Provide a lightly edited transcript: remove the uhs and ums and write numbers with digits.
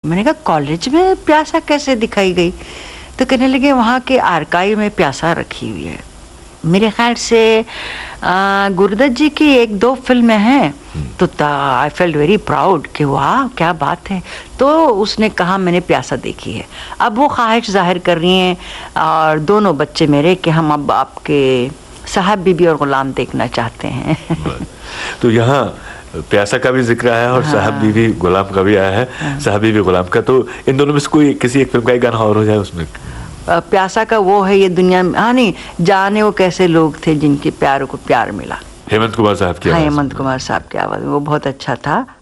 मैंने कहा कॉलेज में प्यासा कैसे दिखाई गई? तो कहने लगे वहाँ के आर्काइव में प्यासा रखी हुई है। मेरे ख्याल से गुरुदत्त जी की 1-2 फिल्में हैं। तो आई फेल्ट वेरी प्राउड कि वाह क्या बात है। तो उसने कहा मैंने प्यासा देखी है। अब वो ख्वाहिश जाहिर कर रही हैं और दोनों बच्चे मेरे कि हम अब आपके साहब बीबी और गुलाम देखना चाहते हैं। तो यहाँ प्यासा का भी जिक्र आया और साहब बीबी गुलाम का भी आया है। साहब बीबी गुलाम का, तो इन दोनों में से कोई किसी एक फिल्म का ही गाना और हो जाए उसमें। प्यासा का वो है ये दुनिया में, हाँ नहीं, जाने वो कैसे लोग थे जिनके प्यारों को प्यार मिला। हेमंत कुमार साहब की आवाज। हेमंत कुमार साहब की आवाज, वो बहुत अच्छा था।